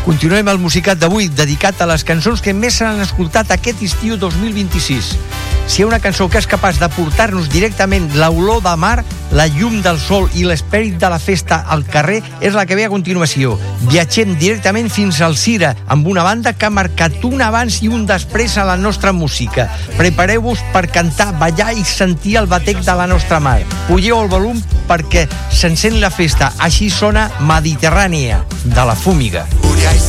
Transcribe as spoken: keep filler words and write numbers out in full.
Continuem el musicat d'avui, dedicat a les cançons que més s'han escoltat aquest estiu dos mil vint-i-sis. Si hi ha una cançó que és capaç de portar-nos directament l'olor de mar, la llum del sol i l'esperit de la festa al carrer, és la que ve a continuació. Viatgem directament fins al Cira, amb una banda que ha marcat un abans i un després a la nostra música. Prepareu-vos per cantar, ballar i sentir el batec de la nostra mar. Pugeu el volum perquè s'encén la festa. Així sona Mediterrània, de la Fúmiga. Furia y